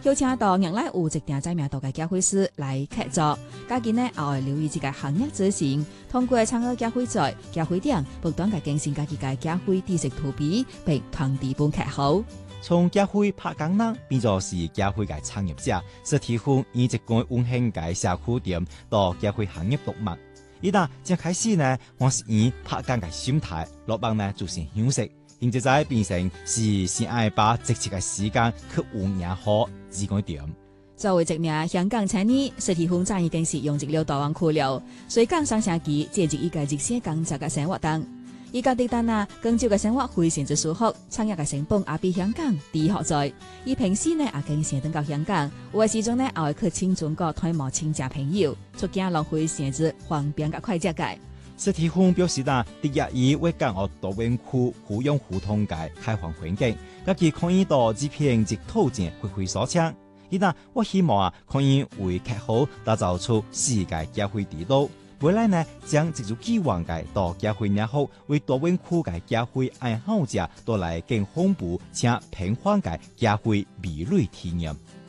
邀請到原來有一定知名度嘅教會師來客座，家己呢也會留意這個行業執行，通過參與教會在教會點不斷嘅更新家己嘅教會知識圖片，並傳遞本客戶。 從教會拍工人變作是教會嘅創業者，實體戶以一個溫馨嘅社區點到教會行業獨門。一旦正開始呢，我是以拍工嘅心態，落班呢就先休息。現在變成是先愛把積極嘅時間去運用好自己點。 作為一名香港青年，實體戶早已經是用盡了大灣區了，所以講上星期接入一個熱血工作嘅生活當。伊家己單啊，廣州嘅生活非常之舒服，創業嘅成本也比香港低好在。伊平時呢也經常登到香港，有嘅時陣呢也會去親中國探望親戚朋友，出境浪費時間方便嘅快捷界。 實體戶表示啦，第一為港澳大灣區互用互通嘅開放環境，家己可以到這片直途徑揮揮手槍。伊嗱，我希望可以為客戶打造出世界教會地圖。未來呢，將藉住機會嘅到教會也好，為大灣區嘅教會愛好者帶來更豐富且平凡嘅教會美麗體驗。